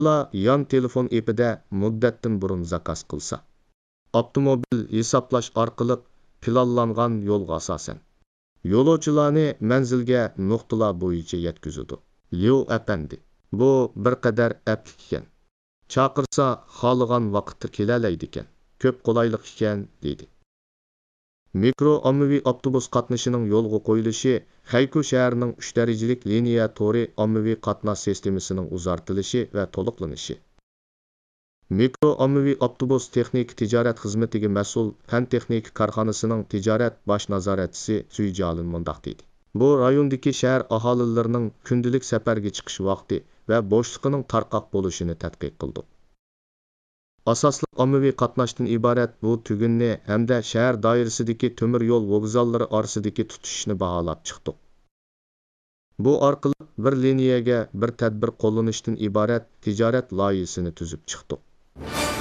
yon telefon epida muddatdan burun zakaz qilsa, avtomobil hisoblash orqali planlangan yo'lga asosan yo'lovchilarni manzilga nuqtalar bo'yicha yetkazadi. Liu apandi, bu bir qadar aplik ekan. Chaqirsa xohlagan vaqtda kelalaydi ekan. Ko'p qulaylik ekan, dedi. Mikro ommaviy avtobus qatnashining yo'lga qo'yilishi Xayku shahrining 3 darajalik liniya to'ri ommaviy qatnash sistemasining uzartilishi va to'liqlanishi. Mikro ommaviy avtobus texnik tijorat xizmatiga mas'ul fan texnik korxonasining tijorat bosh nazoratchisi Suyjalin mundaq dedi. Bu rayondagi shahar aholilarining kundalik safarga chiqish vaqti va bo'shliqining tarqoq bo'lishini tadqiq qildi. Asosli ommaviy qatnashdan iborat bu tugunni hamda shahar doirasidagi temir yo'l vokzallari orasidagi tutishni baholab chiqdi. Bu orqali bir liniyaga bir tadbir qo'llanishdan iborat tijorat loyihasini tuzib chiqdi.